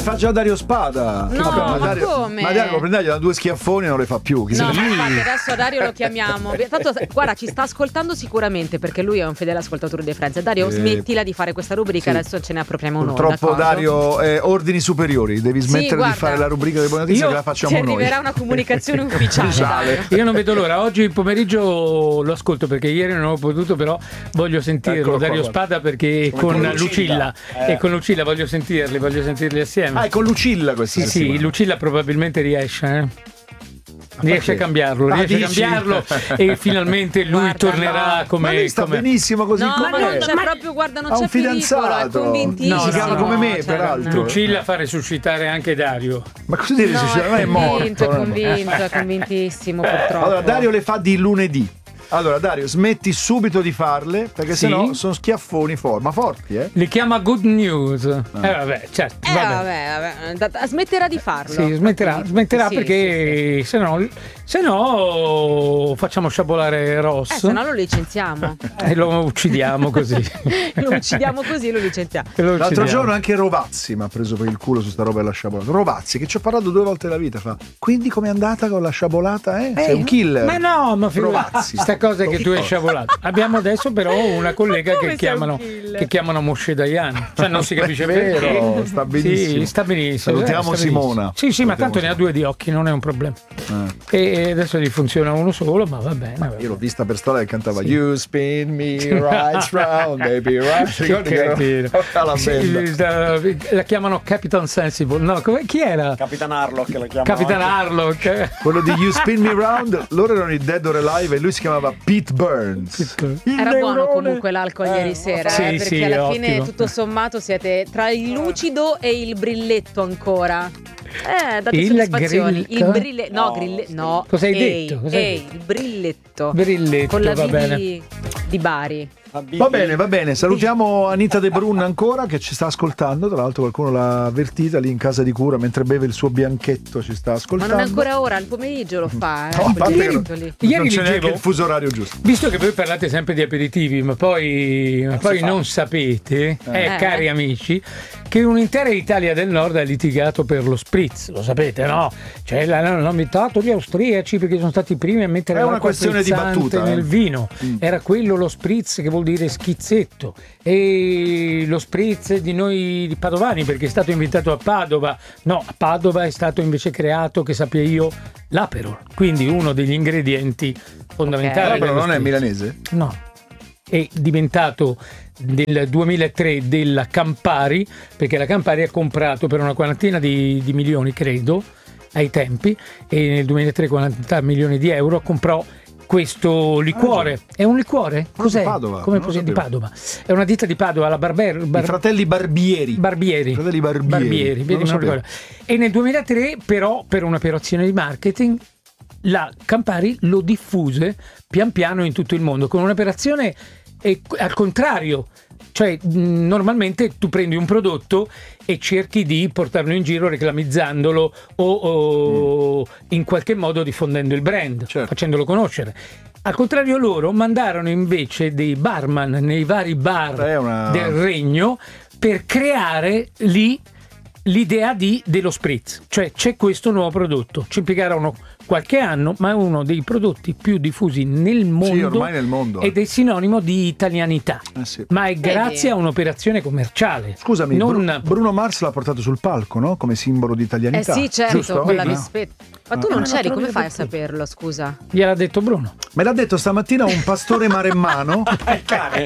fa già Dario Spada. No, Vabbè, ma come? Ma Dario, prendagli da 2 schiaffoni e non le fa più. Chi No, se ne- ma infatti adesso Dario lo chiamiamo. Tanto, guarda, ci sta ascoltando sicuramente perché lui è un fedele ascoltatore dei Friends. Dario, smettila di fare questa rubrica, sì. adesso ce ne appropriamo un'ora. Purtroppo d'accordo? Dario, ordini superiori, devi smettere guarda, di fare la rubrica delle buone notizie che la facciamo Ti noi. arriverà una comunicazione ufficiale. Dario. Io non vedo l'ora, oggi pomeriggio lo ascolto perché ieri non ho potuto, però voglio sentirlo. Eccolo qua, Dario guarda. Spada perché con Lucilla e con Lucilla voglio sentirli assieme. Ah, è con Lucilla questa Sì, settimana. Lucilla probabilmente riesce, riesce a cambiarlo, dici? e finalmente lui Guarda, tornerà no. come Ma lui sta benissimo così No, ma com'è. non c'è proprio, guarda, non Ha c'è un fidanzato. pericolo, è convintissimo. Si chiama come me, cioè, peraltro. Lucilla fa resuscitare anche Dario. Ma cosa dire? No, Ma è morto. è convintissimo purtroppo. Allora, Dario le fa di lunedì. Allora, Dario, smetti subito di farle perché Sì. sennò sono schiaffoni ma forti, eh? Li chiama Good News. Vabbè, certo. Vabbè. Smetterà di farlo. Sì, smetterà Sì, perché se no facciamo sciabolare Ross se no lo licenziamo. e lo uccidiamo così. Lo uccidiamo così e lo licenziamo. L'altro giorno anche Rovazzi mi ha preso per il culo su sta roba della sciabolata. Rovazzi, che ci ho parlato 2 volte nella vita, fa: quindi com'è andata con la sciabolata? Sei un killer. Ma no, ma Rovazzi. sta cosa che tu hai sciavolato. Abbiamo adesso però una collega Come che sei un chiamano killer? Moshe Dayan. Cioè non si capisce Vero, perché. sta benissimo. Sì, sta benissimo. Salutiamo sta benissimo. Simona. Sì, ma tanto ne ha 2 di occhi, non è un problema. E adesso gli funziona uno solo, ma va bene. Io l'ho vista per strada che cantava You spin me right round, baby right. Ricordi che era la band? La chiamano Capitan Sensible. No, chi era? Capitan Harlock la chiamano. Capitan Harlock. Quello di You Spin Me Round, loro erano i Dead or Alive e lui si chiamava Pete Burns. Era buono comunque l'alcol ieri sera, sì, perché sì, alla ottimo. fine tutto sommato siete tra il lucido e il brilletto ancora. Date Il soddisfazioni. grilletto? Il brilletto. No, grilletto. No. Cosa hai detto? Cosa hai il brilletto. Brilletto, Con la va V bene. di Bari. Va bene. Salutiamo Anita De Brun ancora che ci sta ascoltando. Tra l'altro qualcuno l'ha avvertita lì in casa di cura mentre beve il suo bianchetto. Ci sta Ma ascoltando. non è ancora ora, al pomeriggio lo fa. No, a parte che Quel lì. Ieri non c'è neanche leggevo, il fuso orario giusto. visto che voi parlate sempre di aperitivi, ma poi non sapete, cari amici, che un'intera Italia del Nord ha litigato per lo spritz, lo sapete, no? Cioè l'hanno inventato gli austriaci perché sono stati i primi a mettere È una l'acqua questione di frizzante battuta, nel vino. Mm. Era quello lo spritz, che vuol dire schizzetto, e lo spritz di noi di padovani perché è stato inventato a Padova. No, a Padova è stato invece creato, che sappia io, l'Aperol, quindi uno degli ingredienti fondamentali. Però dello non è spritz. milanese? No, è diventato nel 2003 della Campari, perché la Campari ha comprato per una quarantina di milioni, credo, ai tempi, e nel 2003 40 milioni di euro comprò questo liquore. È un liquore? Cos'è? Di Padova, Come non lo di sapevo. Padova. È una ditta di Padova, la I fratelli Barbieri. Barbieri. Fratelli Barbieri. Vedi, Non lo me lo ricordo. E nel 2003 però, per un'operazione di marketing, la Campari lo diffuse pian piano in tutto il mondo con un'operazione al contrario. Cioè, normalmente tu prendi un prodotto e cerchi di portarlo in giro reclamizzandolo o in qualche modo diffondendo il brand, certo, facendolo conoscere. Al contrario, loro mandarono invece dei barman nei vari bar del regno per creare lì l'idea dello spritz. Cioè, c'è questo nuovo prodotto. Ci impiegarono qualche anno, ma è uno dei prodotti più diffusi nel mondo, sì, ormai nel mondo. Ed è sinonimo di italianità. Sì. Ma è grazie a un'operazione commerciale. Scusami, non... Bruno Mars l'ha portato sul palco, no? Come simbolo di italianità. Sì, certo, giusto? con la No? vispetta. Ma tu non c'eri, come fai a saperlo, scusa? Gliel'ha detto Bruno. Me l'ha detto stamattina un pastore maremmano. Il cane.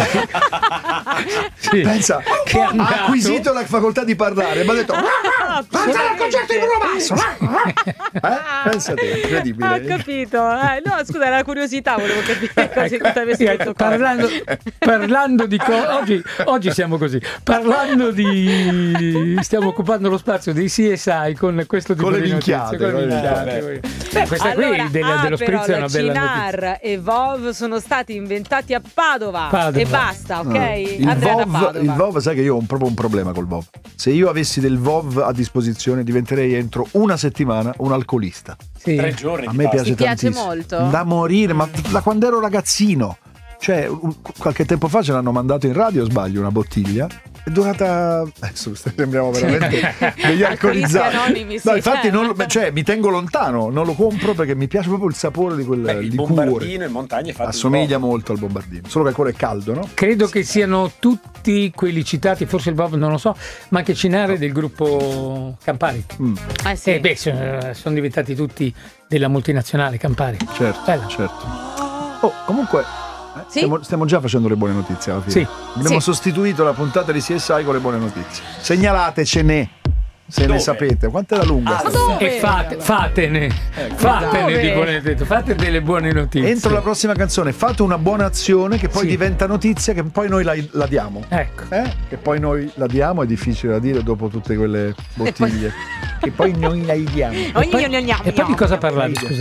Sì. Pensa, Che ha acquisito la facoltà di parlare. Mi ha detto: "Guarda al concerto di Bruno Mars!" Pensa te, incredibile. Ho capito. No, scusa, era la curiosità, volevo capire cosa ti avessi detto. Parlando di oggi siamo così. Parlando di stiamo occupando lo spazio dei CSI con questo tipo Con le di minchiate, notizie, con le minchiate. Questa qui dello spritz è una bella notizia. Cinar e Vov sono stati inventati a Padova. E basta, ok? Il Vov, sai che io ho proprio un problema col Vov. Se io avessi del Vov a disposizione diventerei entro una settimana un alcolista. Sì. 3 giorni. A me piace Ti piace tantissimo. molto? Da morire, ma da quando ero ragazzino. Cioè, qualche tempo fa ce l'hanno mandato in radio, sbaglio, una bottiglia. È durata. Adesso sembriamo veramente degli Alcolisti alcolizzati. anonimi, sì. No, infatti mi tengo lontano, non lo compro perché mi piace proprio il sapore di quel Il liquore. bombardino in montagna è fatto Assomiglia molto al bombardino, solo che quello è caldo, no? Credo che siano tutti quelli citati, forse il Bob non lo so, ma anche Cinare del gruppo Campari. Sì. Sono diventati tutti della multinazionale Campari. Certo, Bella. certo. Oh, comunque Sì? stiamo già facendo le buone notizie alla fine. Sì. Abbiamo Sì. sostituito la puntata di CSI con le buone notizie. Segnalatecene se ne Dove? sapete. Quanto è la lunga? Ma sta dove? E fatene Dove? di buone notizie, fate delle buone notizie. Entro la prossima canzone fate una buona azione che poi Sì. diventa notizia, che poi noi la diamo. Ecco. Che poi noi la diamo, è difficile da dire dopo tutte quelle bottiglie. Che poi noi la diamo. Ogni E poi di cosa parlavi? Scusa?